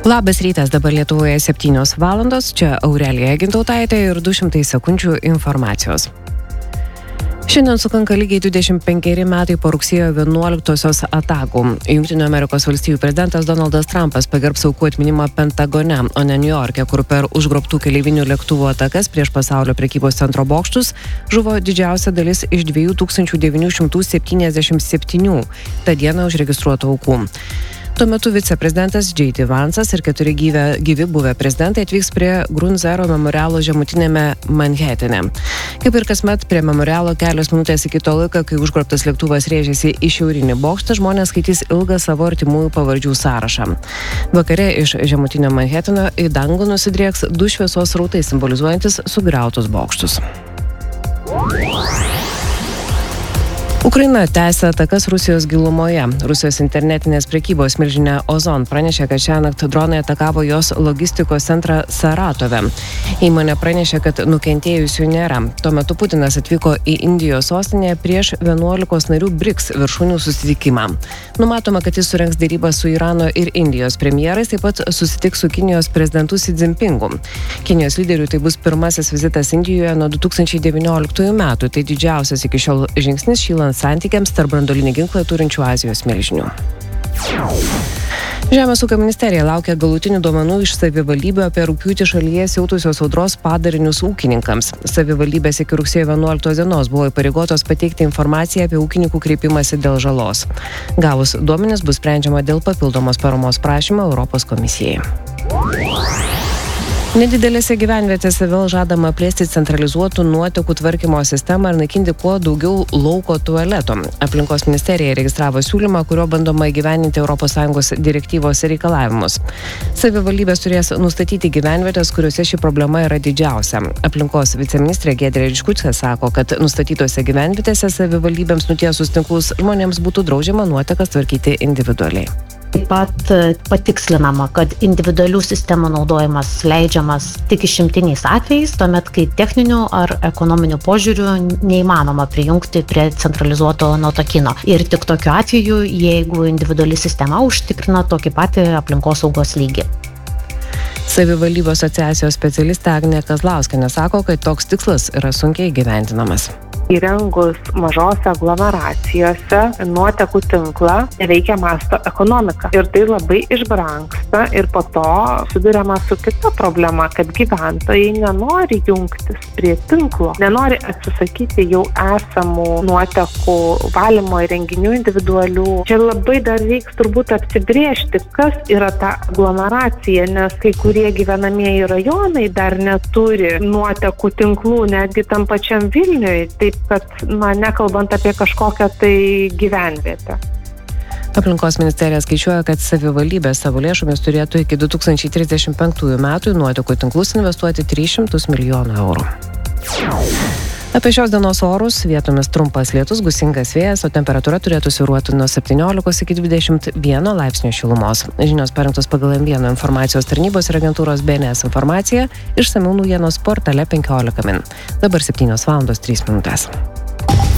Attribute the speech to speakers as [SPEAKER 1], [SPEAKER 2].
[SPEAKER 1] Labas rytas, dabar Lietuvoje 7 valandos, čia Aurelija Gintautaitė ir 200 sekundžių informacijos. Šiandien sukanka lygiai 25 metai po rugsėjo 11-osios atakų. Jungtinių Amerikos valstijų prezidentas Donaldas Trumpas pagerbs aukų atminimą Pentagone, o ne Niujorke, kur per užgrobtų keleivinių lėktuvų atakas prieš pasaulio prekybos centro bokštus žuvo didžiausia dalis iš 2977 tą dieną užregistruotų aukų. Tuo metu viceprezidentas J.D. Vansas ir 4 gyvi buvę prezidentai atvyks prie Grun Zero memorialo žemutinėme Manhetene. Kaip ir kasmet, prie memorialo kelios minutės iki to laiko, kai užgrobtas lėktuvas rėžėsi į šiaurinį bokštą, žmonės skaitys ilgą savo artimųjų pavardžių sąrašą. Vakare iš žemutinio Manheteno į dangų nusidrieks 2 šviesos srautai simbolizuojantis sugriautus bokštus. Ukraina tęsia atakas Rusijos gilumoje. Rusijos internetinės prekybos milžinė Ozon pranešė, kad šiąnakt dronai atakavo jos logistikos centrą Saratove. Įmonė pranešė, kad nukentėjusių nėra. Tuo metu Putinas atvyko į Indijos sostinę prieš 11 narių BRICS viršūnių susitikimą. Numatoma, kad jis surengs dėrybas su Irano ir Indijos premjerais, taip pat susitiks su Kinijos prezidentu Xi Jinpingu. Kinijos lyderiui tai bus pirmasis vizitas Indijoje nuo 2019 metų. Tai didžiausias iki šiol žingsnis šylant santykiams tarp branduolinį ginklą turinčių Azijos milžinių. Žemės ūkio ministerija laukia galutinių duomenų iš savivaldybių apie rugpjūtį šalyje siautusios audros padarinius ūkininkams. Savivaldybės iki rugsėjo 11 dienos buvo įpareigotos pateikti informaciją apie ūkininkų kreipimąsi dėl žalos. Gavus duomenis bus sprendžiama dėl papildomos paramos prašymo Europos komisijai. Nedidelėse gyvenvietėse vėl žadama plėsti centralizuotų nuotekų tvarkymo sistemą ir naikinti kuo daugiau lauko tualeto. Aplinkos ministerija registravo siūlymą, kuriuo bandoma įgyvendinti ES direktyvos reikalavimus. Savivaldybės turės nustatyti gyvenvietės, kuriuose ši problema yra didžiausia. Aplinkos viceministrė Giedrė Ričkutskė sako, kad nustatytose gyvenvietėse savivaldybėms nutiesus tinklus žmonėms būtų draudžiama nuotekas tvarkyti individualiai.
[SPEAKER 2] Taip pat patikslinama, kad individualių sistemų naudojimas leidžiamas tik išimtiniais atvejais, tuomet, kai techninių ar ekonominių požiūrių neįmanoma prijungti prie centralizuoto nuotekino. Ir tik tokiu atveju, jeigu individuali sistema užtikrina tokį patį aplinkosaugos lygį.
[SPEAKER 1] Savivaldybių asociacijos specialistė Agnė Kazlauskienė sako, kad toks tikslas yra sunkiai įgyvendinamas.
[SPEAKER 3] Įrengus mažose aglomeracijose nuotekų tinklą neveikia masto ekonomika. Ir tai labai išbrangsta ir po to susiduriama su kita problema, kad gyventojai nenori jungtis prie tinklo, nenori atsisakyti jau esamų nuotekų valymo įrenginių individualių. Čia labai dar reiks turbūt apsibrėžti, kas yra ta aglomeracija, nes kai kurie gyvenamieji rajonai dar neturi nuotekų tinklų, netgi tam pačiam Vilniui. Taip kad, nekalbant apie kažkokią tai gyvenvietę.
[SPEAKER 1] Aplinkos ministerija skaičiuoja, kad savivaldybė savo lėšomis turėtų iki 2035 metų į nuotekų tinklus investuoti 300 milijonų eurų. Apie šios dienos orus, vietomis trumpas lietus, gūsingas vėjas, o temperatūra turėtų svyruoti nuo 17 iki 21 laipsnių šilumos. Žinios parengtos pagal M1 informacijos tarnybos ir agentūros BNS informaciją, išsamių naujienos portale 15 min. Dabar 7 valandos 3 minutės.